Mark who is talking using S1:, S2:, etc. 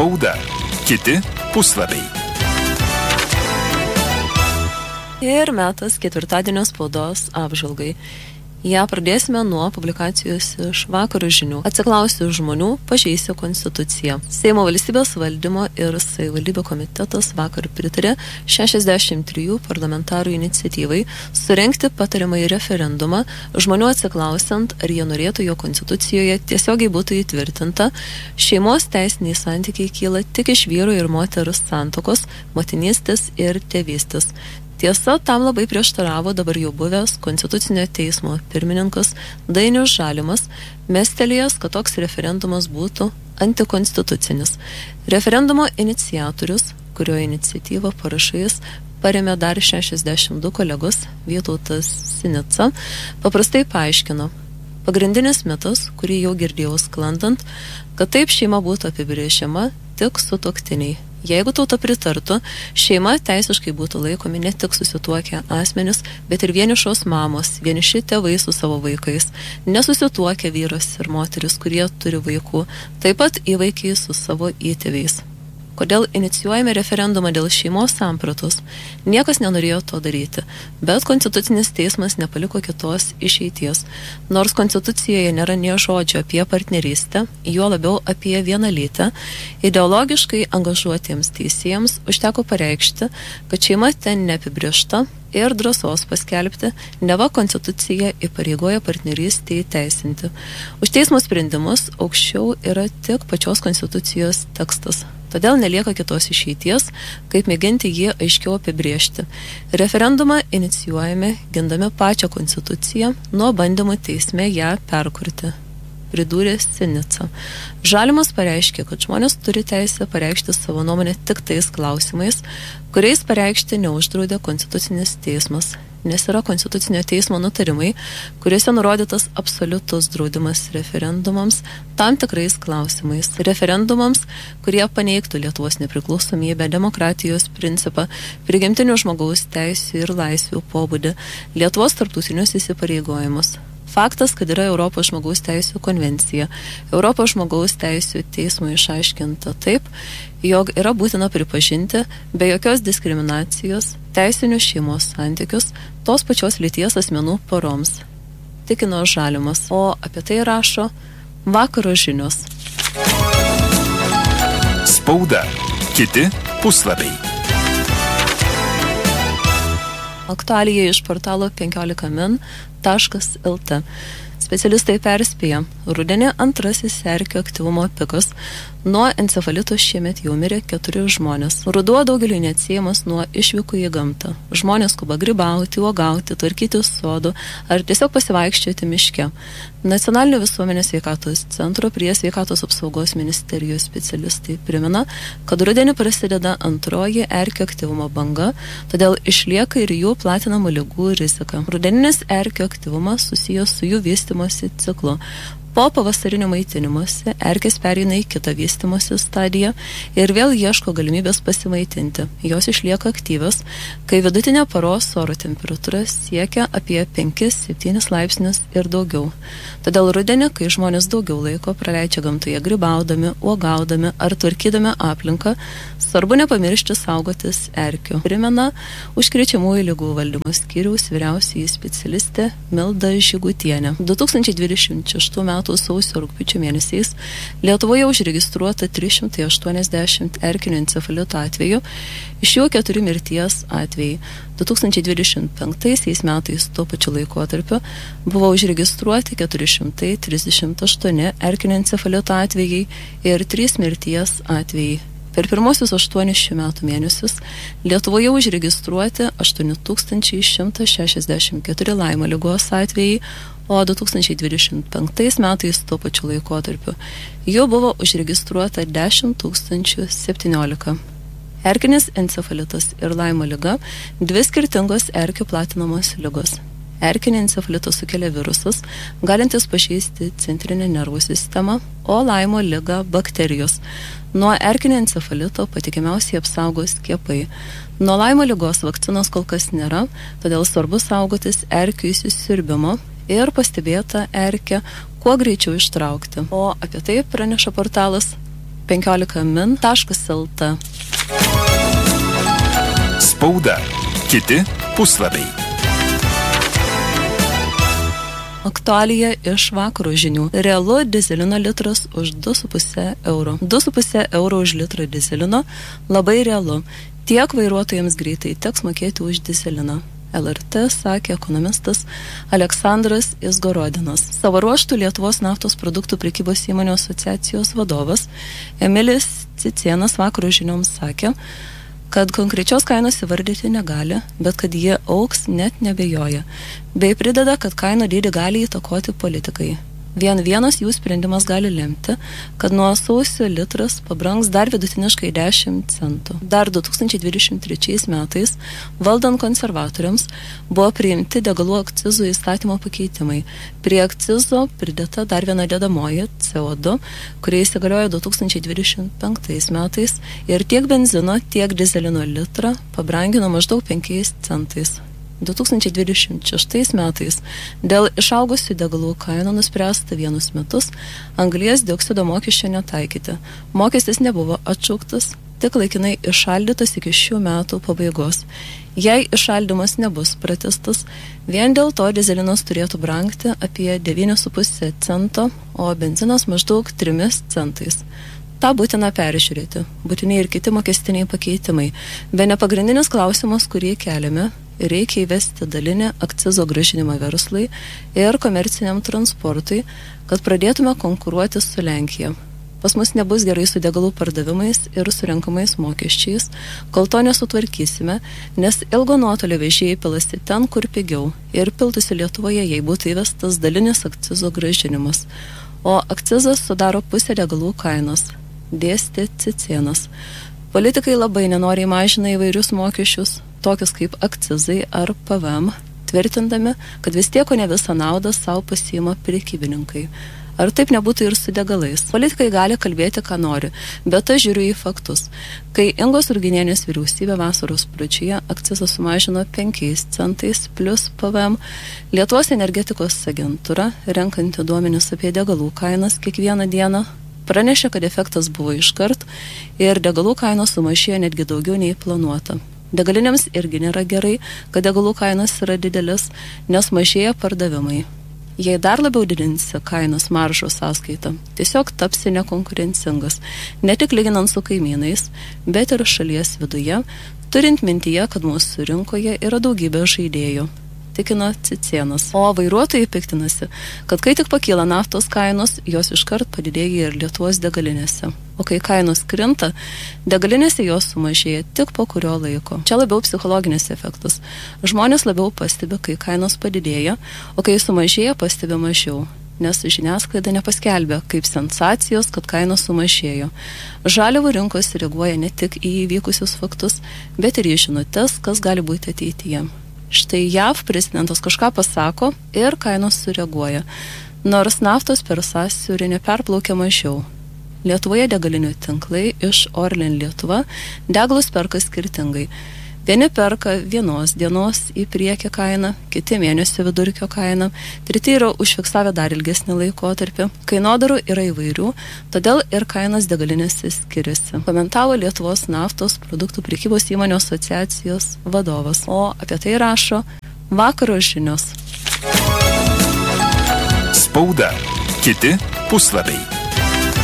S1: Spauda. Kiti puslapiai.
S2: Ir metas ketvirtadienio spaudos apžvalgai. Ja pradėsime nuo publikacijos iš Vakaro žinių. Atsiklausiu žmonių, pažeisiu konstituciją. Seimo valstybės valdymo ir savivaldybių komitetas vakar pritarė 63 parlamentarų iniciatyvai surengti patariamąjį referendumą žmonių atsiklausiant, ar jie norėtų, jo konstitucijoje tiesiogiai būtų įtvirtinta. Šeimos teisiniai santykiai kyla tik iš vyro ir moters santuokos, motinystės ir tėvystės. Tiesa, tam labai prieštaravo dabar jau buvęs Konstitucinio teismo pirmininkas Dainius Žalimas, mestelėjęs, kad toks referendumas būtų antikonstitucinis. Referendumo iniciatorius, kurio iniciatyvą parašais parėmė dar 62 kolegos Vytautas Sinica, paprastai paaiškino. Pagrindinis mitas, kurį jau girdėjau sklandant, kad taip šeima būtų apibrėžiama tik sutuoktiniai. Jeigu tauta pritartų, šeima teisiškai būtų laikomi ne tik susituokę asmenis, bet ir vienišos mamos, vieniši tėvai su savo vaikais, nesusituokę vyras ir moteris, kurie turi vaikų, taip pat įvaikiai su savo įtėviais. Kodėl inicijuojame referendumą dėl šeimos sampratos? Niekas nenorėjo to daryti, bet Konstitucinis teismas nepaliko kitos išeities. Nors Konstitucijoje nėra nė žodžio apie partnerystę, juo labiau apie vienalytę, ideologiškai angažuotiems teisėjams užteko pareikšti, kad šeima ten neapibrėžta ir drąsos paskelbti, neva Konstitucija įpareigoja partnerystę įteisinti. Už teismo sprendimus aukščiau yra tik pačios Konstitucijos tekstas. Todėl nelieka kitos išeities, kaip mėginti jį aiškiau apibrėžti. Referendumą inicijuojame gindami pačią Konstituciją nuo bandymų teisme ją perkurti, pridūrė Sinica. Žalimas pareiškė, kad žmonės turi teisę pareikšti savo nuomonę tik tais klausimais, kuriais pareikšti neuždraudė Konstitucinis teismas, nes yra Konstitucinio teismo nutarimai, kuriuose nurodytas absoliutus draudimas referendumams tam tikrais klausimais. Referendumams, kurie paneigtų Lietuvos nepriklausomybę, demokratijos principą, prigimtinių žmogaus teisių ir laisvių pobūdį, Lietuvos tarptautinius įsipareigojimus. Faktas, kad yra Europos žmogaus teisių konvencija. Europos žmogaus teisių teismo išaiškinta taip, jog yra būtina pripažinti be jokios diskriminacijos teisinius šeimos santykius tos pačios lyties asmenų poroms. Tikino Žalimas, o apie tai rašo Vakaro žinios.
S1: Spauda. Kiti puslapiai.
S2: Aktualija iš portalo 15min.lt. Specialistai perspėja, rudenį antrasis erkių aktyvumo pikas. Nuo encefalito šiemet jau mirė 4 žmonės. Ruduo daugeliui neatsiejamas nuo išvykų į gamtą. Žmonės skuba grybauti, uogauti, tvarkyti sodų ar tiesiog pasivaikščioti miške. Nacionalinio visuomenės sveikatos centro prie sveikatos apsaugos ministerijos specialistai primena, kad rudenį prasideda antroji erkių aktyvumo banga, todėl išlieka ir jų platinamų ligų rizika. Rudeninis erkių aktyvumas susijęs su jų vystymosi ciklu. Po pavasarinio maitinimuose erkės pereina į kitą vystymosi stadiją ir vėl ieško galimybės pasimaitinti. Jos išlieka aktyvios, kai vidutinė paros oro temperatūra siekia apie 5-7 laipsnius ir daugiau. Todėl rudenį, kai žmonės daugiau laiko praleidžia gamtoje grybaudami, uogaudami ar tvarkydami aplinką, svarbu nepamiršti saugotis erkių. Primena užkrečiamųjų ligų valdymo skyriaus vyriausioji specialistė Milda Žygutienė. 2026 m. sausio-rugpjūčio mėnesiais Lietuvoje užregistruota 380 erkinio encefalito atvejų, iš jų 4 mirties atvejai. 2025 metais tuo pačiu laikotarpiu buvo užregistruoti 438 erkinio encefalito atvejai ir 3 mirties atvejai. Per pirmosius 8 šių metų mėnesius Lietuvoje užregistruoti 8164 Laimo ligos atvejai, o 2025 metais tuo pačiu laikotarpiu jų buvo užregistruota 10 017. Erkinis encefalitas ir Laimo liga – 2 skirtingos erkių platinamos ligos. Erkinį encefalitą sukelia virusas, galintis pažeisti centrinę nervų sistemą, o Laimo ligą bakterijos. Nuo erkinio encefalito patikimiausiai apsaugos skiepai. Nuo Laimo ligos vakcinos kol kas nėra, todėl svarbu saugotis erkių įsisiurbimo ir pastebėtą erkę kuo greičiau ištraukti. O apie tai praneša portalas 15min.lt.
S1: Spauda. Kiti puslapiai.
S2: Aktualija iš vakaro žinių. Realu dizelino litras už 2,5 euro. 2,5 euro už litrą dizelino labai realu. Tiek vairuotojams greitai teks mokėti už dizeliną. LRT sakė ekonomistas Aleksandras Izgorodinas. Savo ruožtų Lietuvos naftos produktų prekybos įmonių asociacijos vadovas Emilis Cicėnas vakaro žinioms sakė, kad konkrečios kainos įvardyti negali, bet kad jie augs net nebejoja. Bei prideda, kad kainų dydį gali įtakoti politikai. Vienas jų sprendimas gali lemti, kad nuo sausio litras pabrangs dar vidutiniškai 10 centų. Dar 2023 metais, valdant konservatoriams, buvo priimti degalų akcizų įstatymo pakeitimai. Prie akcizo pridėta dar viena dedamoji CO2, kurie įsigaliojo 2025 metais ir tiek benzino, tiek dizelino litrą pabrangino maždaug 5 centais. 2026 metais dėl išaugusių degalų kainų nuspręsta vienus metus anglies dioksido mokesčio netaikyti. Mokestis nebuvo atšauktas, tik laikinai išaldytas iki šių metų pabaigos. Jei išaldymas nebus pratęstas, vien dėl to dizelinas turėtų brangti apie 9,5 cento, o benzinas maždaug 3 centais. Ta būtina peržiūrėti, būtini ir kiti mokestiniai pakeitimai. Bene pagrindinis klausimas, kurį keliame, reikia įvesti dalinį akcizo grąžinimą verslui ir komerciniam transportui, kad pradėtume konkuruoti su Lenkija. Pas mus nebus gerai su degalų pardavimais ir surenkamais mokesčiais, kol to nesutvarkysime, nes ilgo nuotolio vežėjai pilasi ten, kur pigiau, ir piltųsi Lietuvoje, jei būtų įvestas dalinis akcizo grąžinimas. O akcizas sudaro pusę degalų kainos, dėstė Cicėnas. Politikai labai nenoriai mažina įvairius mokesčius, tokius kaip akcizai ar PVM, tvirtindami, kad vis tiek ne visą naudą savo pasiima prekybininkai. Ar taip nebūtų ir su degalais? Politikai gali kalbėti, ką nori, bet aš žiūriu į faktus. Kai Ingos Ruginienės vyriausybė vasaros pradžioje akcizą sumažino 5 centais plus PVM, Lietuvos energetikos agentūra, renkanti duomenis apie degalų kainas kiekvieną dieną, pranešė, kad efektas buvo iškart ir degalų kainos sumažėjo netgi daugiau nei planuota. Degalinėms irgi nėra gerai, kad degalų kainos yra didelis, nes mažėja pardavimai. Jei dar labiau didinsi kainas maržo sąskaitą, tiesiog tapsi nekonkurencingas, ne tik lyginant su kaimynais, bet ir šalies viduje, turint mintyje, kad mūsų rinkoje yra daugybė žaidėjų, tikino Cicėnas. O vairuotojai piktinasi, kad kai tik pakyla naftos kainos, jos iškart padidėja ir Lietuvos degalinėse. O kai kainos krinta, degalinėse jos sumažėja tik po kurio laiko. Čia labiau psichologinis efektas. Žmonės labiau pastebi, kai kainos padidėja, o kai sumažėja, pastebi mažiau, nes žiniasklaida nepaskelbė kaip sensacijos, kad kainos sumažėjo. Žaliavų rinkos reaguoja ne tik į įvykusius faktus, bet ir į žinutes, kas gali būti ateityje. Štai JAV prezidentas kažką pasako ir kainos sureaguoja, nors naftos per sąsiaurį neperplaukia mažiau. Lietuvoje degalinių tinklai iš Orlen Lietuva degalus perka skirtingai. Vieni perka vienos dienos į priekį kainą, kiti mėnesio vidurkio kainą, treti yra užfiksavę dar ilgesnį laikotarpį. Kainodarų yra įvairių, todėl ir kainos degalinėse skiriasi. Komentavo Lietuvos naftos produktų prekybos įmonių asociacijos vadovas. O apie tai rašo vakaro žinios.
S1: Spauda. Kiti puslapiai.